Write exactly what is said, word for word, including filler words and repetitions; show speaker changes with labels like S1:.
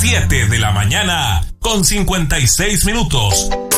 S1: siete de la mañana con cincuenta y seis minutos.